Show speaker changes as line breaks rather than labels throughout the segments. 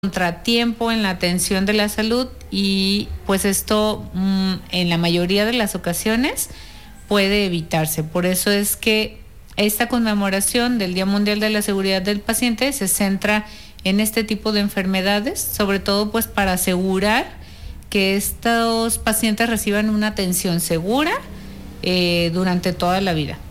contratiempo en la atención de la salud y pues esto en la mayoría de las ocasiones puede evitarse. Por eso es que esta conmemoración del Día Mundial de la Seguridad del Paciente se centra en este tipo de enfermedades, sobre todo pues para asegurar que estos pacientes reciban una atención segura durante toda la vida.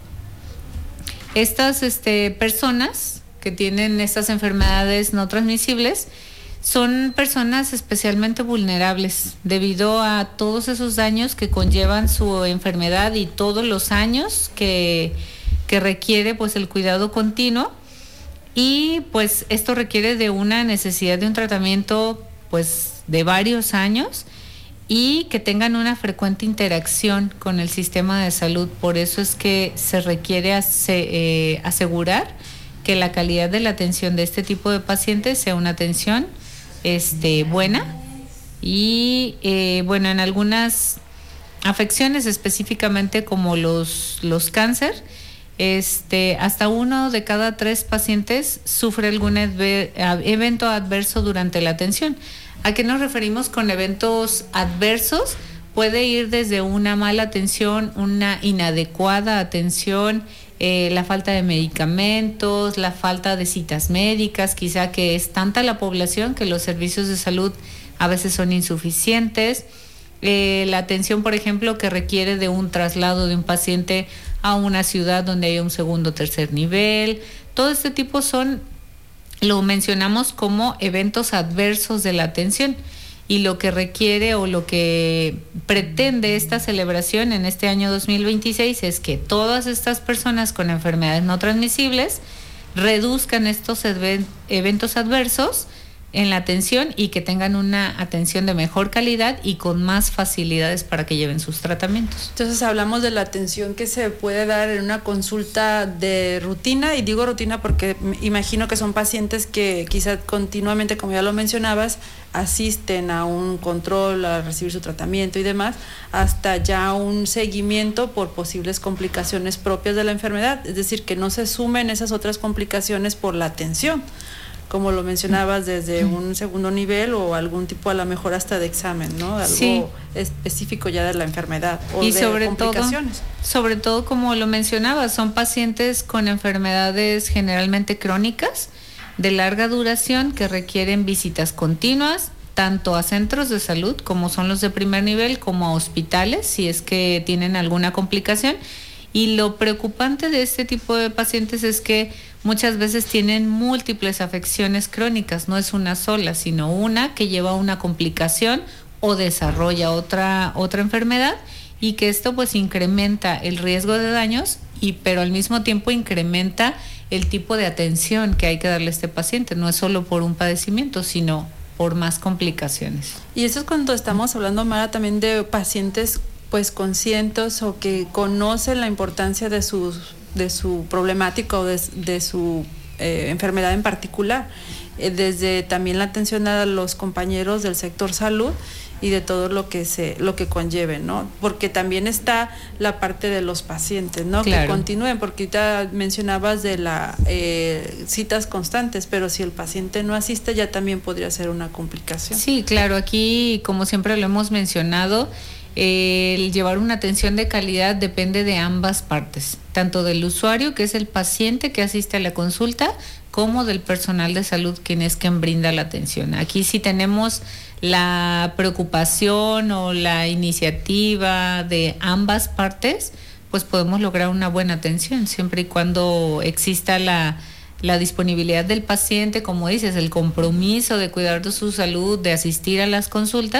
Estas personas que tienen estas enfermedades no transmisibles son personas especialmente vulnerables debido a todos esos daños que conllevan su enfermedad y todos los años que requiere pues el cuidado continuo, y pues esto requiere de una necesidad de un tratamiento pues de varios años y que tengan una frecuente interacción con el sistema de salud. Por eso es que se requiere asegurar que la calidad de la atención de este tipo de pacientes sea una atención buena y en algunas afecciones específicamente como los cáncer, hasta 1 de cada 3 pacientes sufre algún evento adverso durante la atención. ¿A qué nos referimos con eventos adversos? Puede ir desde una mala atención, una inadecuada atención, la falta de medicamentos, la falta de citas médicas, quizá que es tanta la población que los servicios de salud a veces son insuficientes, la atención, por ejemplo, que requiere de un traslado de un paciente a una ciudad donde haya un segundo o tercer nivel. Todo este tipo lo mencionamos como eventos adversos de la atención. Y lo que requiere o lo que pretende esta celebración en este año 2026 es que todas estas personas con enfermedades no transmisibles reduzcan estos eventos adversos en la atención y que tengan una atención de mejor calidad y con más facilidades para que lleven sus tratamientos.
Entonces hablamos de la atención que se puede dar en una consulta de rutina, y digo rutina porque imagino que son pacientes que quizás continuamente, como ya lo mencionabas, asisten a un control, a recibir su tratamiento y demás, hasta ya un seguimiento por posibles complicaciones propias de la enfermedad, es decir, que no se sumen esas otras complicaciones por la atención, como lo mencionabas, desde un segundo nivel o algún tipo a lo mejor hasta de examen, ¿no? Algo sí específico ya de la enfermedad o y de complicaciones.
Sobre todo, como lo mencionabas, son pacientes con enfermedades generalmente crónicas de larga duración que requieren visitas continuas, tanto a centros de salud como son los de primer nivel, como a hospitales si es que tienen alguna complicación. Y lo preocupante de este tipo de pacientes es que muchas veces tienen múltiples afecciones crónicas, no es una sola, sino una que lleva a una complicación o desarrolla otra enfermedad, y que esto pues incrementa el riesgo de daños pero al mismo tiempo incrementa el tipo de atención que hay que darle a este paciente. No es solo por un padecimiento, sino por más complicaciones.
Y eso es cuando estamos hablando, Mara, también de pacientes pues conscientes o que conocen la importancia de su problemática o de su enfermedad en particular, desde también la atención a los compañeros del sector salud y de todo lo que conlleve, ¿no? Porque también está la parte de los pacientes, ¿no? Claro. Que continúen, porque ahorita mencionabas de las citas constantes, pero si el paciente no asiste ya también podría ser una complicación.
Sí, claro, aquí como siempre lo hemos mencionado, el llevar una atención de calidad depende de ambas partes, tanto del usuario, que es el paciente que asiste a la consulta, como del personal de salud, quien es quien brinda la atención. Aquí sí tenemos la preocupación o la iniciativa de ambas partes, pues podemos lograr una buena atención, siempre y cuando exista la disponibilidad del paciente, como dices, el compromiso de cuidar de su salud, de asistir a las consultas,